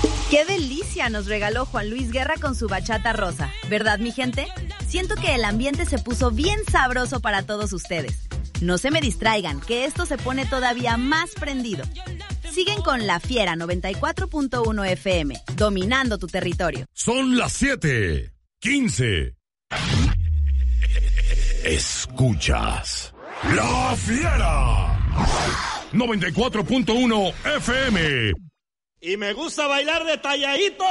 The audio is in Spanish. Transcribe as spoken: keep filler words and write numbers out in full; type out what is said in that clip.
¡Qué delicia nos regaló Juan Luis Guerra con su bachata rosa! ¿Verdad, mi gente? Siento que el ambiente se puso bien sabroso para todos ustedes. No se me distraigan, que esto se pone todavía más prendido. Siguen con La Fiera noventa y cuatro punto uno F M, dominando tu territorio. Son las siete quince. Escuchas La Fiera noventa y cuatro punto uno F M. Y me gusta bailar detalladito.